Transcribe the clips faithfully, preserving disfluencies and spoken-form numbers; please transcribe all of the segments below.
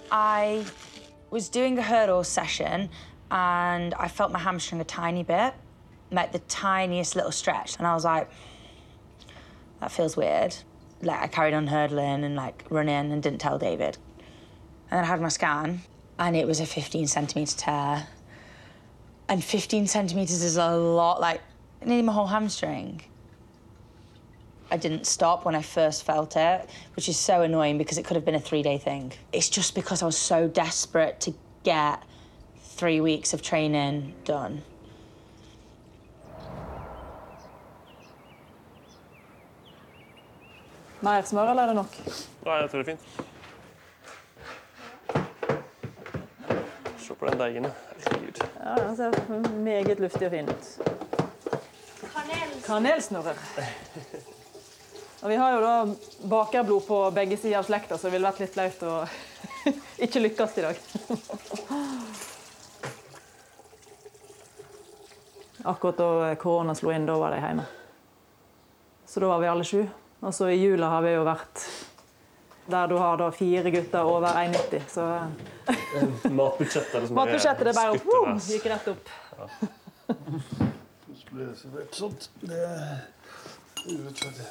I was doing a hurdle session and I felt my hamstring a tiny bit, like the tiniest little stretch. And I was like, that feels weird. Like, I carried on hurdling and, like, running and didn't tell David. And then I had my scan, and it was a fifteen centimetre tear. And fifteen centimetres is a lot, like, nearly my whole hamstring. I didn't stop when I first felt it, which is so annoying because it could have been a three-day thing. It's just because I was so desperate to get three weeks of training done. Mer smør, eller er det nok? Nei, jeg tror det er fint. Se på den deigen. Herregud. Ja, den ser meget luftig og fin ut. Kanel. Kanelsnurrer. Og vi har jo da bakerblod på begge sider av slekta, så det ville vært litt flaut å ikke lykkes i dag. Akkurat da korona slo inn, da var de hjemme. Så da var vi alle sju. Og så i jula har vi jo vært der du har da fire gutter over en nitti, så... Matbudsjettet er liksom Matbudsjettet, det bare uh, gikk rett opp. Ja. Så ble det servert sånt. Det er urettferdig.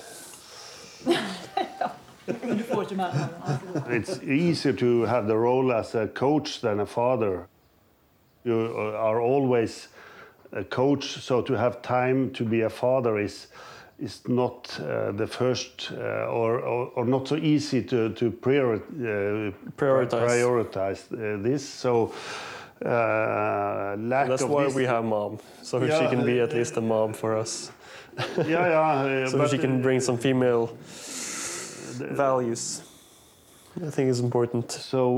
Du får ikke mer. It's easier to have the role as a coach than a father. You are always a coach, so to have time to be a father is is not uh, the first uh, or, or or not so easy to to priori uh, prioritize prioritize uh, this. So uh, lack That's of why this... we have mom, so yeah, she can be at least a mom for us. Yeah, yeah. Uh, so but she can bring some female values. I think is important. So.